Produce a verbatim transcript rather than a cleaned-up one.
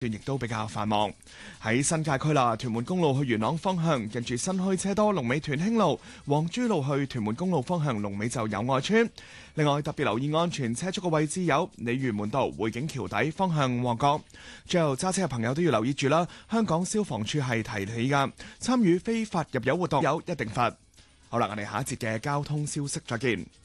段亦都比較繁忙。喺新界區啦，屯門公路去元朗方向，近住新墟車多，龍尾屯興路；黃珠路去屯門公路方向，龍尾就友愛村。另外特別留意安全車速嘅位置有鯉魚門道匯景橋底方向旺角。最後揸車嘅朋友都要留意住啦，香港消防處係提你噶，參與非法入油活動有一定罰。好啦，我哋下一節嘅交通消息再見。